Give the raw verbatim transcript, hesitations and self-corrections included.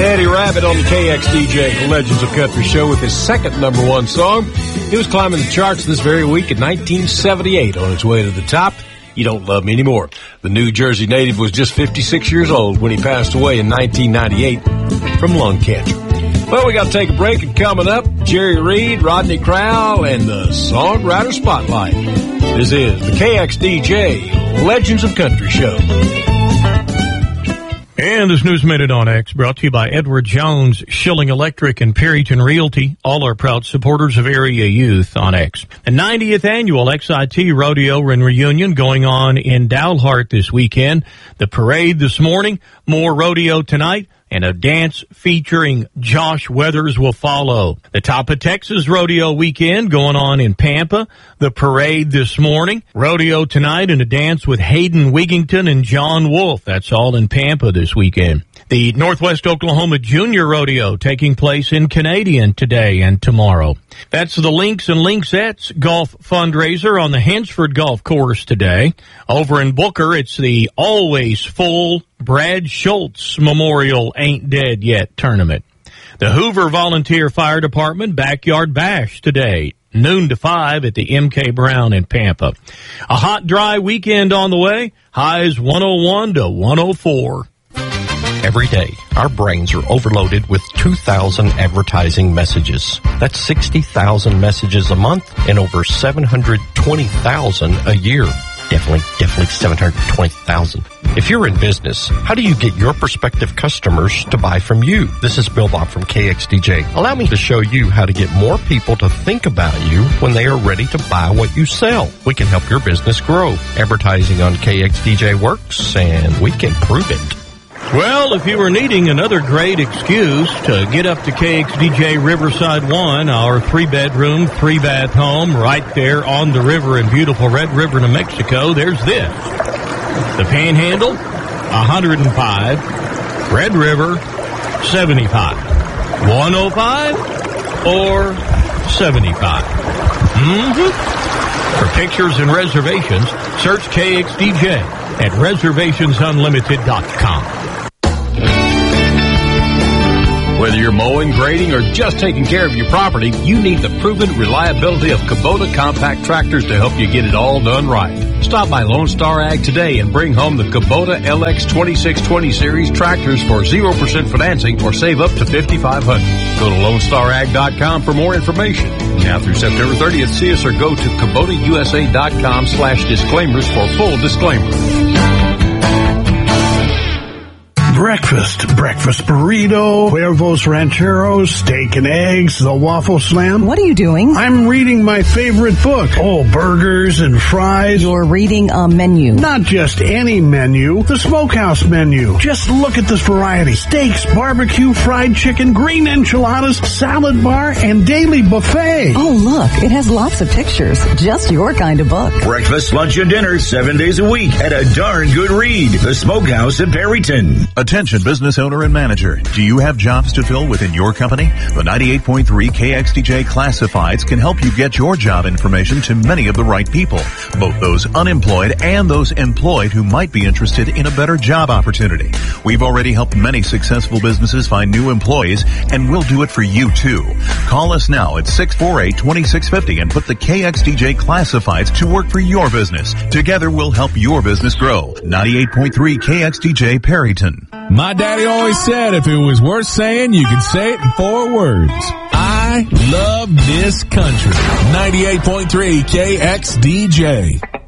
Eddie Rabbitt on the K X D J Legends of Country show with his second number one song. He was climbing the charts this very week in nineteen seventy-eight on his way to the top. You Don't Love Me Anymore. The New Jersey native was just fifty-six years old when he passed away in nineteen ninety-eight from lung cancer. Well, we got to take a break, and coming up, Jerry Reed, Rodney Crowell, and the Songwriter Spotlight. This is the K X D J Legends of Country show. And this News Minute on X brought to you by Edward Jones, Schilling Electric, and Perryton Realty, all are proud supporters of area youth on X. The ninetieth annual X I T Rodeo and Reunion going on in Dalhart this weekend. The parade this morning, more rodeo tonight, and a dance featuring Josh Weathers will follow. The Top of Texas Rodeo weekend going on in Pampa. The parade this morning. Rodeo tonight and a dance with Hayden Wigington and John Wolf. That's all in Pampa this weekend. The Northwest Oklahoma Junior Rodeo taking place in Canadian today and tomorrow. That's the Links and Linksettes golf fundraiser on the Hansford Golf Course today. Over in Booker, it's the always full Brad Schultz Memorial Ain't Dead Yet tournament. The Hoover Volunteer Fire Department Backyard Bash today, noon to five at the M K Brown in Pampa. A hot, dry weekend on the way. Highs one oh one to one oh four. Every day, our brains are overloaded with two thousand advertising messages. That's sixty thousand messages a month and over seven hundred twenty thousand a year. Definitely, definitely seven hundred twenty thousand. If you're in business, how do you get your prospective customers to buy from you? This is Bill Bob from K X D J. Allow me to show you how to get more people to think about you when they are ready to buy what you sell. We can help your business grow. Advertising on K X D J works, and we can prove it. Well, if you were needing another great excuse to get up to K X D J Riverside one, our three-bedroom, three-bath home right there on the river in beautiful Red River, New Mexico, there's this. The Panhandle, one hundred five. Red River, seventy-five. one oh five or seventy-five. Mm-hmm. For pictures and reservations, search K X D J at reservations unlimited dot com. Whether you're mowing, grading, or just taking care of your property, you need the proven reliability of Kubota compact tractors to help you get it all done right. Stop by Lone Star Ag today and bring home the Kubota L X twenty-six twenty series tractors for zero percent financing or save up to fifty-five hundred dollars. Go to lone star ag dot com for more information. Now through September thirtieth, see us or go to kubota u s a dot com slash disclaimers for full disclaimer. Breakfast, breakfast burrito, Cuervo's Rancheros, steak and eggs, the waffle slam. What are you doing? I'm reading my favorite book. Oh, burgers and fries. You're reading a menu. Not just any menu, the Smokehouse menu. Just look at this variety. Steaks, barbecue, fried chicken, green enchiladas, salad bar, and daily buffet. Oh, look, it has lots of pictures. Just your kind of book. Breakfast, lunch, and dinner, seven days a week at a darn good read. The Smokehouse in Perryton. Attention business owner and manager. Do you have jobs to fill within your company? The ninety-eight point three K X D J Classifieds can help you get your job information to many of the right people, both those unemployed and those employed who might be interested in a better job opportunity. We've already helped many successful businesses find new employees, and we'll do it for you too. Call us now at six four eight, two six five zero and put the K X D J Classifieds to work for your business. Together we'll help your business grow. ninety-eight point three K X D J Perryton. My daddy always said if it was worth saying, you could say it in four words. I love this country. ninety-eight point three K X D J.